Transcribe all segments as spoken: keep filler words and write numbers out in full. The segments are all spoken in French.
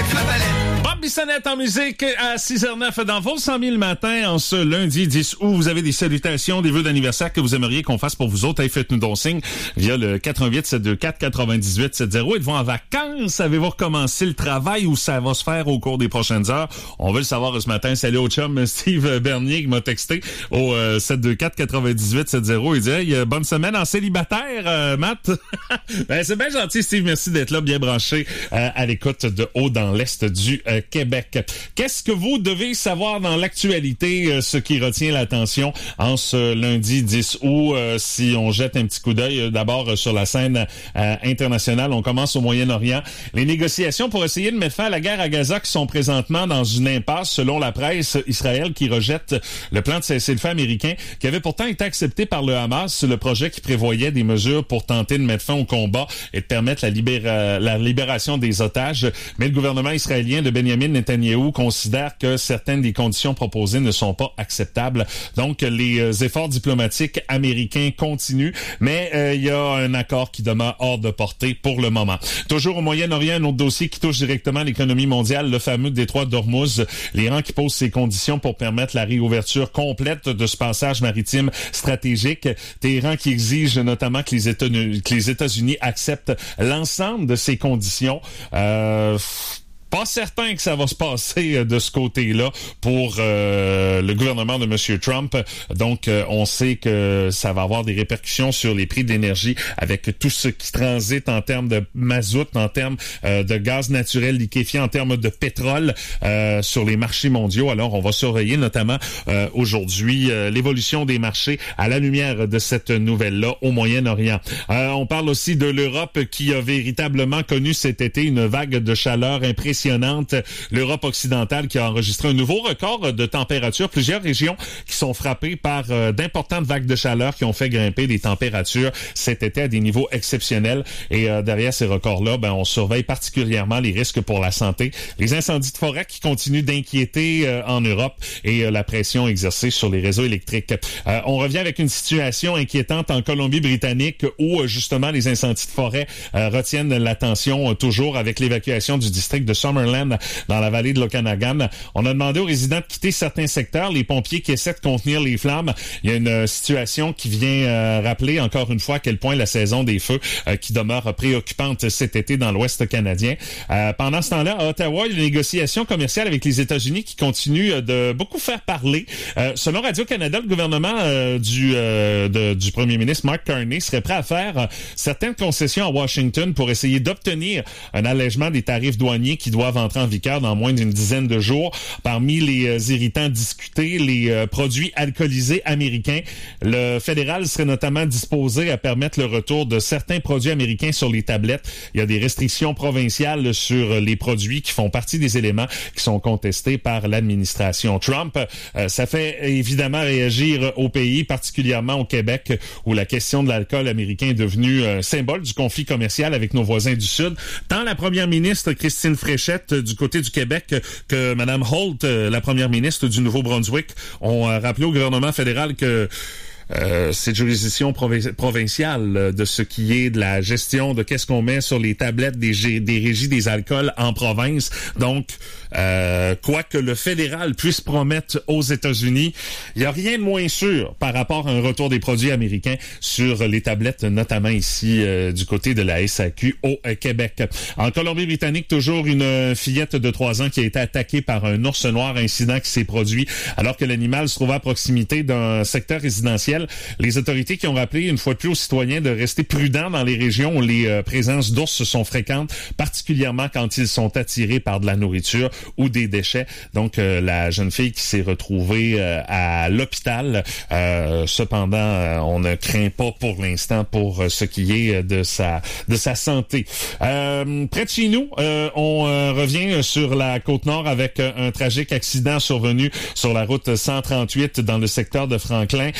ma palette. Bob Bissonnette en musique à six heures zéro neuf dans vos cent mille matin en ce lundi dix août. Vous avez des salutations, des vœux d'anniversaire que vous aimeriez qu'on fasse pour vous autres. Hey, faites-nous donc signe via le quatre un huit sept deux quatre quatre-vingt-dix-huit soixante. Êtes-vous en vacances? Avez-vous recommencé le travail ou ça va se faire au cours des prochaines heures? On veut le savoir ce matin. Salut au chum Steve Bernier qui m'a texté au euh, sept deux quatre quatre-vingt-dix-huit soixante. Il dit hey, euh, bonne semaine en célibataire, euh, Matt. Ben, c'est bien gentil, Steve. Merci d'être là, bien branché euh, à l'écoute de Haut dans l'Est du euh, Québec. Qu'est-ce que vous devez savoir dans l'actualité, euh, ce qui retient l'attention en ce lundi dix août? Euh, si on jette un petit coup d'œil euh, d'abord euh, sur la scène euh, internationale, on commence au Moyen-Orient. Les négociations pour essayer de mettre fin à la guerre à Gaza qui sont présentement dans une impasse, selon la presse. Israël qui rejette le plan de cessez-le-feu américain qui avait pourtant été accepté par le Hamas, le projet qui prévoyait des mesures pour tenter de mettre fin au combat et de permettre la, libéra- la libération des otages. Mais le gouvernement israélien de Benjamin Netanyahou considère que certaines des conditions proposées ne sont pas acceptables. Donc, les euh, efforts diplomatiques américains continuent, mais euh, il y a un accord qui demeure hors de portée pour le moment. Toujours au Moyen-Orient, un autre dossier qui touche directement l'économie mondiale, le fameux détroit d'Ormuz. L'Iran qui pose ses conditions pour permettre la réouverture complète de ce passage maritime stratégique. Téhéran qui exige notamment que les, États- que les États-Unis acceptent l'ensemble de ces conditions. Euh, Pas certain que ça va se passer de ce côté-là pour euh, le gouvernement de M. Trump. Donc, euh, on sait que ça va avoir des répercussions sur les prix de l'énergie avec tout ce qui transite en termes de mazout, en termes euh, de gaz naturel liquéfié, en termes de pétrole euh, sur les marchés mondiaux. Alors, on va surveiller notamment euh, aujourd'hui euh, l'évolution des marchés à la lumière de cette nouvelle-là au Moyen-Orient. Euh, on parle aussi de l'Europe qui a véritablement connu cet été une vague de chaleur impressionnante. L'Europe occidentale qui a enregistré un nouveau record de température. Plusieurs régions qui sont frappées par euh, d'importantes vagues de chaleur qui ont fait grimper des températures cet été à des niveaux exceptionnels. Et euh, derrière ces records-là, ben, on surveille particulièrement les risques pour la santé. Les incendies de forêt qui continuent d'inquiéter euh, en Europe et euh, la pression exercée sur les réseaux électriques. Euh, on revient avec une situation inquiétante en Colombie-Britannique où euh, justement les incendies de forêt euh, retiennent l'attention euh, toujours avec l'évacuation du district de Summerland dans la vallée de l'Okanagan. On a demandé aux résidents de quitter certains secteurs, les pompiers qui essaient de contenir les flammes. Il y a une euh, situation qui vient euh, rappeler encore une fois à quel point la saison des feux euh, qui demeure préoccupante cet été dans l'Ouest canadien. Euh, pendant ce temps-là, à Ottawa, il y a une négociation commerciale avec les États-Unis qui continue euh, de beaucoup faire parler. Euh, selon Radio-Canada, le gouvernement euh, du, euh, de, du premier ministre Mark Carney serait prêt à faire euh, certaines concessions à Washington pour essayer d'obtenir un allègement des tarifs douaniers qui doivent entrer en vigueur dans moins d'une dizaine de jours. Parmi les euh, irritants discutés, les euh, produits alcoolisés américains. Le fédéral serait notamment disposé à permettre le retour de certains produits américains sur les tablettes. Il y a des restrictions provinciales sur les produits qui font partie des éléments qui sont contestés par l'administration Trump. Euh, ça fait évidemment réagir au pays, particulièrement au Québec, où la question de l'alcool américain est devenue un symbole du conflit commercial avec nos voisins du Sud. Tant la première ministre Christine Fréchette du côté du Québec que Mme Holt, la première ministre du Nouveau-Brunswick, ont rappelé au gouvernement fédéral que Euh, cette juridiction provi- provinciale de ce qui est de la gestion de qu'est-ce qu'on met sur les tablettes des, g- des régies des alcools en province. Donc, euh, quoi que le fédéral puisse promettre aux États-Unis, il n'y a rien de moins sûr par rapport à un retour des produits américains sur les tablettes, notamment ici euh, du côté de la S A Q au euh, Québec. En Colombie-Britannique, toujours une fillette de trois ans qui a été attaquée par un ours noir, incident qui s'est produit alors que l'animal se trouvait à proximité d'un secteur résidentiel. Les autorités qui ont rappelé une fois de plus aux citoyens de rester prudents dans les régions où les euh, présences d'ours sont fréquentes, particulièrement quand ils sont attirés par de la nourriture ou des déchets. Donc, euh, la jeune fille qui s'est retrouvée euh, à l'hôpital. Euh, cependant, euh, on ne craint pas pour l'instant pour euh, ce qui est de sa de sa santé. Euh, près de chez nous, euh, on euh, revient sur la Côte-Nord avec euh, un tragique accident survenu sur la route cent trente-huit dans le secteur de Franklin. L'accident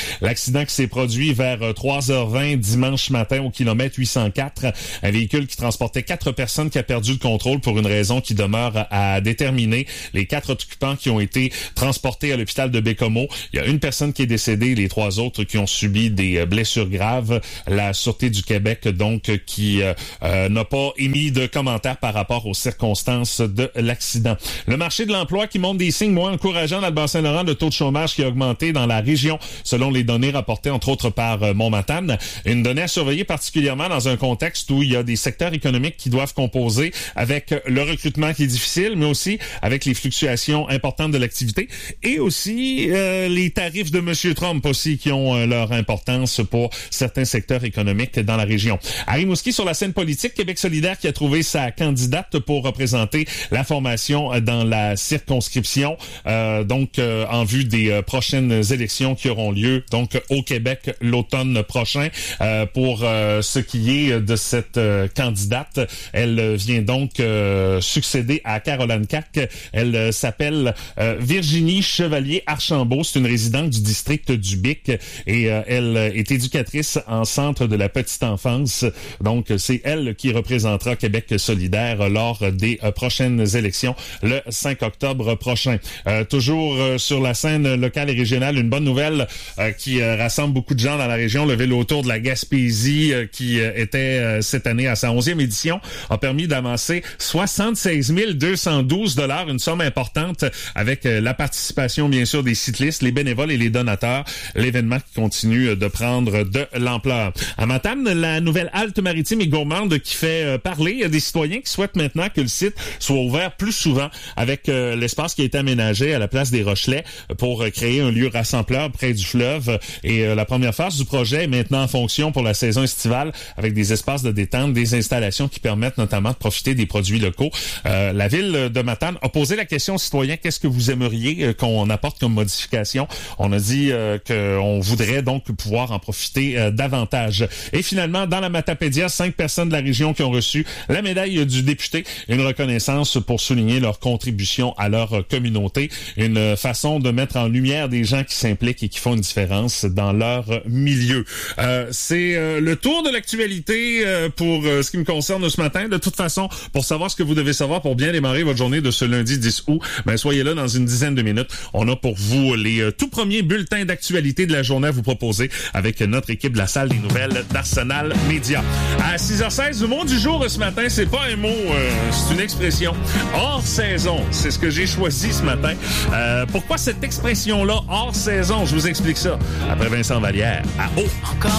accident qui s'est produit vers trois heures vingt dimanche matin au kilomètre huit cent quatre. Un véhicule qui transportait quatre personnes qui a perdu le contrôle pour une raison qui demeure à déterminer. Les quatre occupants qui ont été transportés à l'hôpital de Baie-Comeau. Il y a une personne qui est décédée, les trois autres qui ont subi des blessures graves. La Sûreté du Québec, donc, qui euh, euh, n'a pas émis de commentaires par rapport aux circonstances de l'accident. Le marché de l'emploi qui montre des signes moins encourageants dans le Bas-Saint-Laurent, le taux de chômage qui a augmenté dans la région, selon les données rapportées entre autres par euh, Mont-Matane. Une donnée à surveiller particulièrement dans un contexte où il y a des secteurs économiques qui doivent composer avec le recrutement qui est difficile, mais aussi avec les fluctuations importantes de l'activité et aussi euh, les tarifs de M. Trump aussi qui ont euh, leur importance pour certains secteurs économiques dans la région. À Rimouski, sur la scène politique, Québec solidaire qui a trouvé sa candidate pour représenter la formation dans la circonscription, euh, donc euh, en vue des euh, prochaines élections qui auront lieu donc au Québec l'automne prochain. Euh, pour euh, ce qui est de cette euh, candidate, elle vient donc euh, succéder à Caroline Cac. Elle euh, s'appelle euh, Virginie Chevalier-Archambault. C'est une résidente du district du Bic et euh, elle est éducatrice en centre de la petite enfance. Donc, c'est elle qui représentera Québec solidaire lors des euh, prochaines élections le cinq octobre prochain. Euh, toujours euh, sur la scène locale et régionale, une bonne nouvelle euh, qui euh, rassemble beaucoup de gens dans la région. Le vélo autour de la Gaspésie euh, qui euh, était euh, cette année à sa onzième édition a permis d'amasser soixante-seize mille deux cent douze dollars, une somme importante avec euh, la participation bien sûr des cyclistes, les bénévoles et les donateurs. L'événement qui continue de prendre de l'ampleur. À Matane, la nouvelle halte maritime et gourmande qui fait euh, parler. Il y a des citoyens qui souhaitent maintenant que le site soit ouvert plus souvent avec euh, l'espace qui a été aménagé à la place des Rochelais pour euh, créer un lieu rassembleur près du fleuve. Et euh, la première phase du projet est maintenant en fonction pour la saison estivale avec des espaces de détente, des installations qui permettent notamment de profiter des produits locaux. Euh, la ville de Matane a posé la question aux citoyens, qu'est-ce que vous aimeriez euh, qu'on apporte comme modification? On a dit euh, qu'on voudrait donc pouvoir en profiter euh, davantage. Et finalement, dans la Matapédia, cinq personnes de la région qui ont reçu la médaille du député, une reconnaissance pour souligner leur contribution à leur communauté, une façon de mettre en lumière des gens qui s'impliquent et qui font une différence dans leur milieu. Euh, c'est euh, le tour de l'actualité euh, pour euh, ce qui me concerne ce matin. De toute façon, pour savoir ce que vous devez savoir pour bien démarrer votre journée de ce lundi dix août, ben soyez là dans une dizaine de minutes. On a pour vous les euh, tout premiers bulletins d'actualité de la journée à vous proposer avec notre équipe de la salle des nouvelles d'Arsenal Média. À six heures seize, le mot du jour ce matin, c'est pas un mot, euh, c'est une expression. Hors saison, c'est ce que j'ai choisi ce matin. Euh, pourquoi cette expression-là, hors saison? Je vous explique ça après Vincent Vallière à Haut. Encore